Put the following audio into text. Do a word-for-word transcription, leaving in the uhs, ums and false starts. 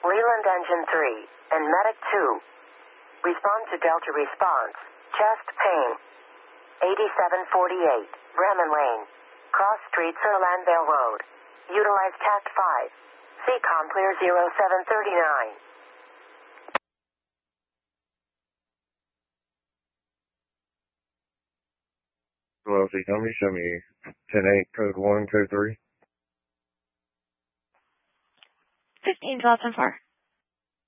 Leland Engine three, and Medic two. Respond to Delta Response. Chest pain. eighty-seven forty-eight, Bremen Lane. Cross Street, Sir Landale Road. Utilize Tact five. C COM clear zero seven thirty-nine. Well, if you tell me, show me ten eight, code one, code three. fifteen twelve ten four.